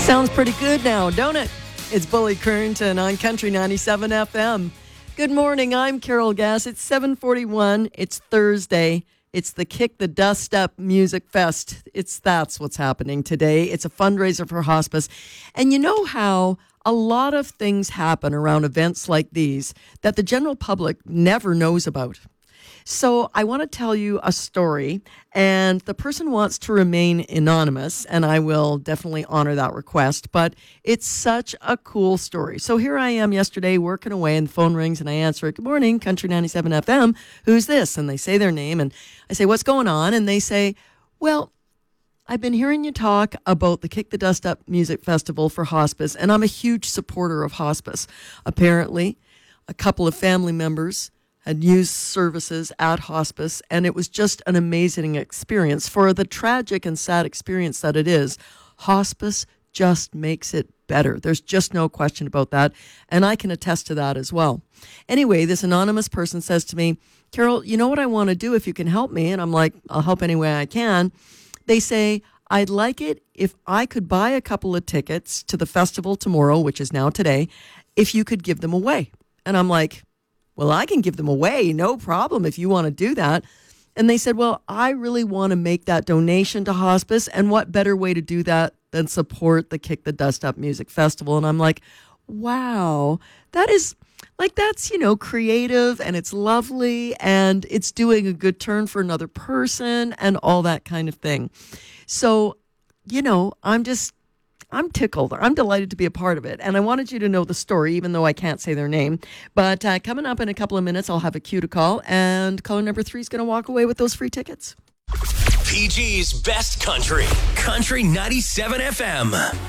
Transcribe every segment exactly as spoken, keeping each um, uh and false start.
Sounds pretty good now, don't it? It's Bully Kernton on Country ninety-seven F M. Good morning, I'm Carol Gass. It's seven forty-one. It's Thursday. It's the Kick the Dust Up Music Fest. It's that's what's happening today. It's a fundraiser for hospice. And you know how a lot of things happen around events like these that the general public never knows about. So I want to tell you a story, and the person wants to remain anonymous, and I will definitely honor that request, but it's such a cool story. So here I am yesterday working away, and the phone rings, and I answer it. Good morning, Country ninety-seven F M. Who's this? And they say their name, and I say, what's going on? And they say, well, I've been hearing you talk about the Kick the Dust Up Music Festival for hospice, and I'm a huge supporter of hospice. Apparently, a couple of family members had used services at hospice, and it was just an amazing experience. For the tragic and sad experience that it is, hospice just makes it better. There's just no question about that, and I can attest to that as well. Anyway, this anonymous person says to me, Carol, you know what I want to do if you can help me? And I'm like, I'll help any way I can. They say, I'd like it if I could buy a couple of tickets to the festival tomorrow, which is now today, if you could give them away. And I'm like, well, I can give them away, no problem if you want to do that. And they said, well, I really want to make that donation to hospice. And what better way to do that than support the Kick the Dust Up Music Festival? And I'm like, wow, that is like, that's, you know, creative and it's lovely and it's doing a good turn for another person and all that kind of thing. So, you know, I'm just, I'm tickled. I'm delighted to be a part of it. And I wanted you to know the story, even though I can't say their name. But uh, coming up in a couple of minutes, I'll have a cue to call. And caller number three is going to walk away with those free tickets. P G's Best Country. Country ninety-seven F M.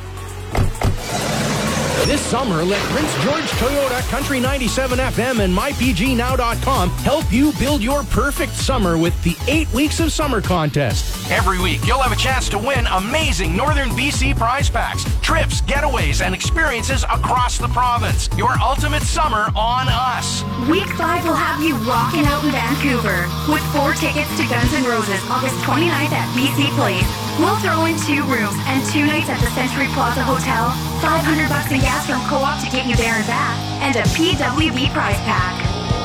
This summer, let Prince George Toyota, Country ninety-seven F M, and my p g now dot com help you build your perfect summer with the eight Weeks of Summer contest. Every week, you'll have a chance to win amazing Northern B C prize packs, trips, getaways, and experiences across the province. Your ultimate summer on us. Week five will have you rocking out in Vancouver with four tickets to Guns N' Roses August twenty-ninth at B C Place. We'll throw in two rooms and two nights at the Century Plaza Hotel, five hundred bucks in gas from Co-op to get you there and back, and a P W B prize pack.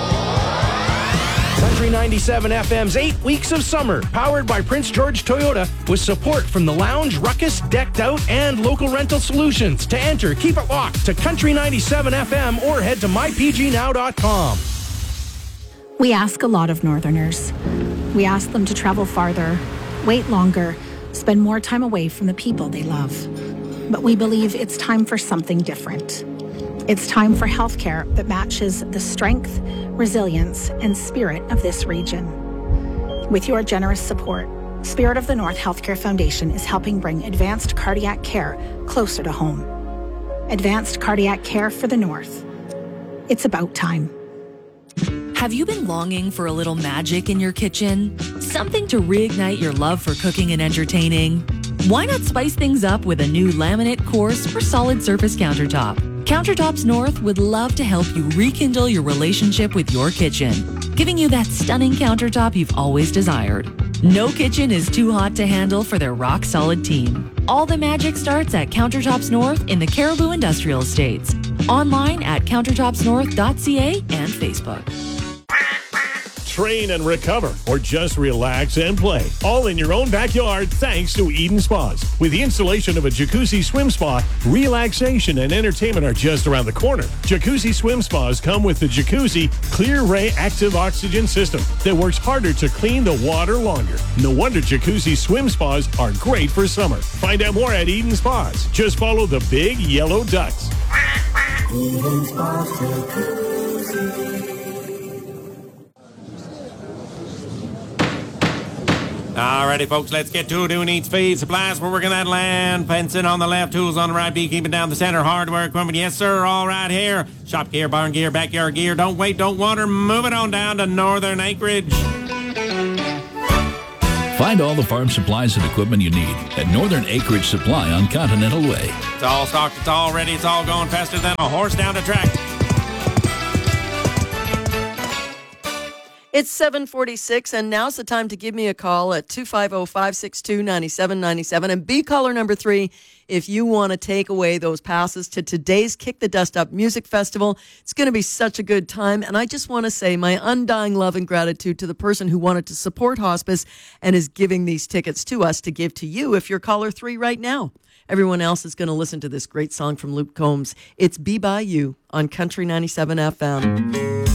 Country ninety-seven F M's eight Weeks of Summer, powered by Prince George Toyota, with support from the Lounge, Ruckus, Decked Out, and Local Rental Solutions. To enter, keep it locked to Country ninety-seven F M or head to my p g now dot com. We ask a lot of Northerners. We ask them to travel farther, wait longer, spend more time away from the people they love. But we believe it's time for something different. It's time for healthcare that matches the strength, resilience, and spirit of this region. With your generous support, Spirit of the North Healthcare Foundation is helping bring advanced cardiac care closer to home. Advanced cardiac care for the North. It's about time. Have you been longing for a little magic in your kitchen? Something to reignite your love for cooking and entertaining? Why not spice things up with a new laminate course for solid surface countertop? Countertops North would love to help you rekindle your relationship with your kitchen, giving you that stunning countertop you've always desired. No kitchen is too hot to handle for their rock-solid team. All the magic starts at Countertops North in the Caribou Industrial Estates. Online at countertops north dot c a and Facebook. Train and recover, or just relax and play, all in your own backyard thanks to Eden Spas. With the installation of a jacuzzi swim spa, relaxation and entertainment are just around the corner. Jacuzzi swim spas come with the Jacuzzi Clear Ray Active Oxygen System that works harder to clean the water longer. No wonder Jacuzzi swim spas are great for summer. Find out more at Eden Spas. Just follow the big yellow ducks. Eden Spas Jacuzzi. Alrighty, folks, let's get to it. Who needs feed? Supplies, we're working that land. Fencing on the left, tools on the right, beekeeping down the center, hardware equipment, yes, sir, all right here. Shop gear, barn gear, backyard gear. Don't wait, don't water. Move it on down to Northern Acreage. Find all the farm supplies and equipment you need at Northern Acreage Supply on Continental Way. It's all stocked, it's all ready, it's all going faster than a horse down the track. It's seven forty-six, and now's the time to give me a call at two five zero, five six two, nine seven nine seven. And be caller number three if you want to take away those passes to today's Kick the Dust Up Music Festival. It's going to be such a good time. And I just want to say my undying love and gratitude to the person who wanted to support hospice and is giving these tickets to us to give to you if you're caller three right now. Everyone else is going to listen to this great song from Luke Combs. It's Be By You on Country ninety-seven F M.